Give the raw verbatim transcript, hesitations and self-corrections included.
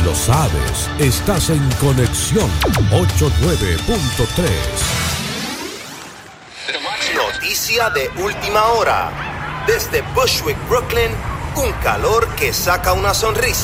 lo sabes, estás en Conexión ochenta y nueve punto tres. Noticia de última hora. Desde Bushwick, Brooklyn, un calor que saca una sonrisa.